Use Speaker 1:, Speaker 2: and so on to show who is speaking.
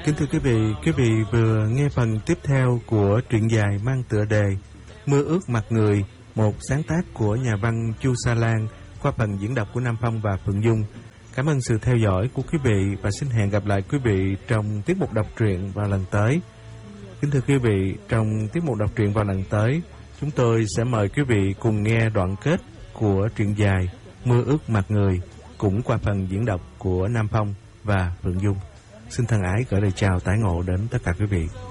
Speaker 1: Kính thưa quý vị vừa nghe phần tiếp theo của truyện dài mang tựa đề Mưa ướt mặt người, một sáng tác của nhà văn Chu Sa Lan qua phần diễn đọc của Nam Phong và Phượng Dung. Cảm ơn sự theo dõi của quý vị và xin hẹn gặp lại quý vị trong tiết mục đọc truyện vào lần tới. Kính thưa quý vị, trong tiết mục đọc truyện vào lần tới, chúng tôi sẽ mời quý vị cùng nghe đoạn kết của truyện dài Mưa ướt mặt người, cũng qua phần diễn đọc của Nam Phong và Phượng Dung. Xin thân ái gửi lời chào tái ngộ đến tất cả quý vị.